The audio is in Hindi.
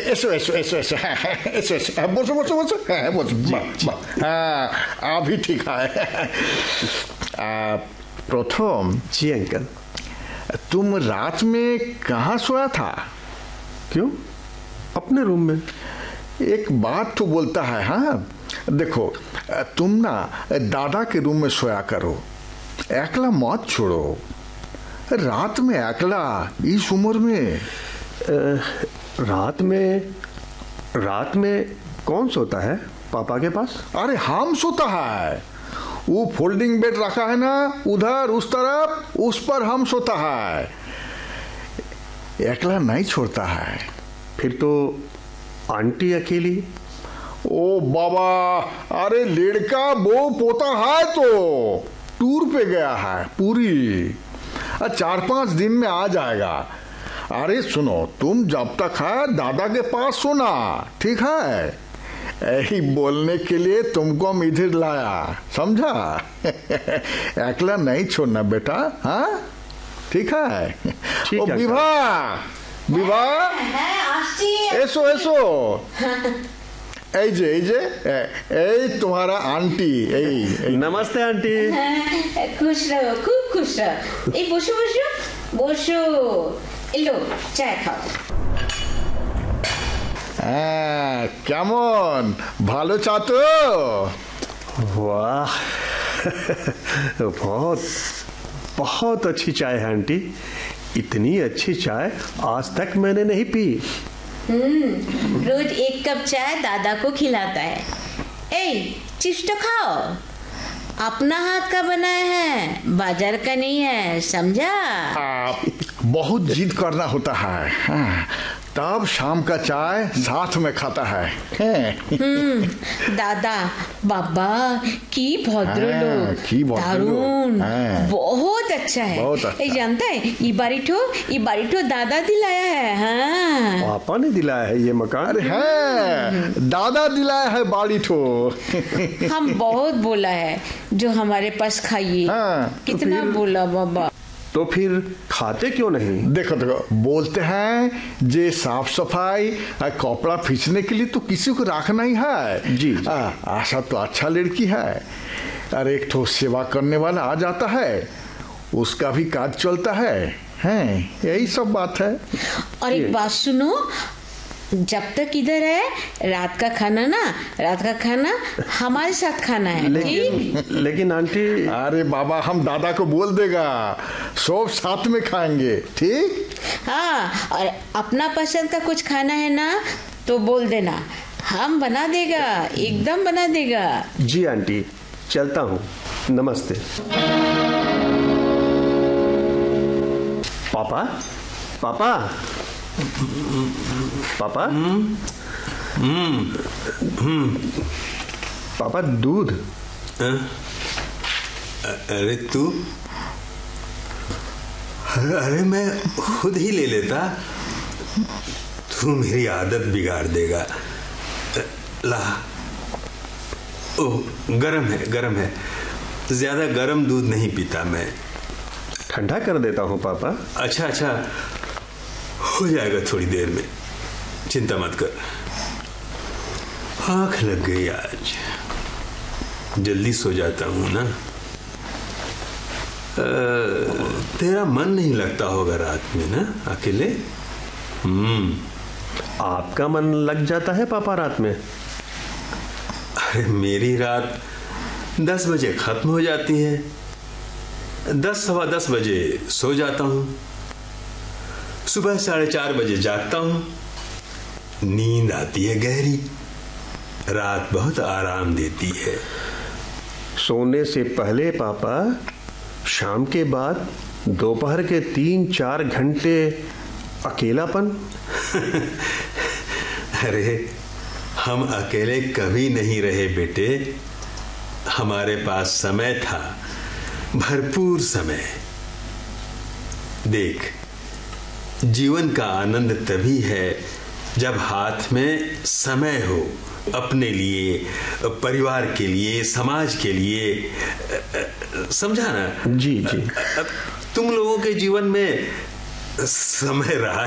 ऐसो বসো अभी ठीक है। प्रथम जी अंकल। तुम रात में कहाँ सोया था? क्यों? अपने रूम में। एक बात तो बोलता है। हाँ देखो, तुम ना दादा के रूम में सोया करो, अकेला मत छोड़ो। रात में अकेला इस उम्र में। रात में कौन सोता है पापा के पास? अरे हम सोता है, वो फोल्डिंग बेड रखा है ना उधर उस तरफ, उस पर हम सोता है, अकेला नहीं छोड़ता है। फिर तो आंटी अकेली? ओ बाबा, अरे लड़का वो पोता है तो टूर पे गया है पूरी, 4-5 दिन में आ जाएगा। अरे सुनो, तुम जब तक है दादा के पास सोना, ठीक है? यही बोलने के लिए तुमको हम इधर लाया, समझा? अकेला नहीं छोड़ना बेटा। हाँ ठीक है? ठीक है। विभा ऐसो तुम्हारा आंटी। नमस्ते आंटी। खुश रहो, खूब खुश रहो। बोशो लो चाय खाओ। केमन भालो चा तो? वाह बहुत अच्छी चाय है आंटी। इतनी अच्छी चाय आज तक मैंने नहीं पी। रोज 1 कप चाय दादा को खिलाता है। चिप्स तो खाओ, अपना हाथ का बनाया है, बाजार का नहीं है, समझा? बहुत जिद करना होता है। हाँ, तब शाम का चाय साथ में खाता है। दादा बाबा की भद्र लोग, दारुण, बहुत अच्छा है। जानता है, ये बारिठो दादा दिलाया है। हाँ, पापा ने दिलाया है ये मकान? अरे है, दादा दिलाया है बारिठो। हम बहुत बोला है जो हमारे पास खाइए। कितना बोला बाबा। तो फिर खाते क्यों नहीं? देखो बोलते हैं जे साफ सफाई कपड़ा खींचने के लिए तो किसी को रखना ही है। जी। आशा तो अच्छा लड़की है, अरे एक ठो सेवा करने वाला आ जाता है, उसका भी काज चलता है। यही सब बात है। और एक बात सुनो, जब तक इधर है रात का खाना हमारे साथ खाना है। लेकिन आंटी। अरे बाबा, हम दादा को बोल देगा, सब साथ में खाएंगे, ठीक? हाँ, और अपना पसंद का कुछ खाना है ना तो बोल देना, हम बना देगा, एकदम बना देगा। जी आंटी, चलता हूँ, नमस्ते। पापा पापा पापा। पापा दूध। अरे तू, अरे मैं खुद ही ले लेता, तू मेरी आदत बिगाड़ देगा। ला, ओह गरम है, ज्यादा गरम दूध नहीं पीता मैं। ठंडा कर देता हूँ पापा। अच्छा, हो जाएगा थोड़ी देर में, चिंता मत कर। आँख लग गई आज, जल्दी सो जाता हूँ ना। तेरा मन नहीं लगता होगा रात में ना अकेले? आपका मन लग जाता है पापा रात में? अरे मेरी रात 10 बजे खत्म हो जाती है, 10-सवा 10 बजे सो जाता हूँ, सुबह 4:30 बजे जागता हूँ। नींद आती है गहरी, रात बहुत आराम देती है। सोने से पहले पापा, शाम के बाद दोपहर के 3-4 घंटे अकेलापन। अरे हम अकेले कभी नहीं रहे बेटे, हमारे पास समय था, भरपूर समय। देख, जीवन का आनंद तभी है जब हाथ में समय हो, अपने लिए, परिवार के लिए, समाज के लिए, समझा ना? जी। तुम लोगों के जीवन में समय रहा